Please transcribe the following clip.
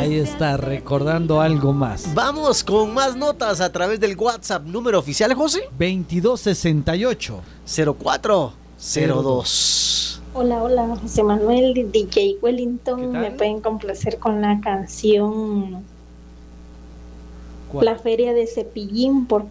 Ahí está, recordando algo más. Vamos con más notas a través del WhatsApp. ¿Número oficial, José? 2268 0402. Hola, hola, José Manuel, DJ Wellington. ¿Qué tal? ¿Me pueden complacer con la canción ¿Cuál? La Feria de Cepillín, por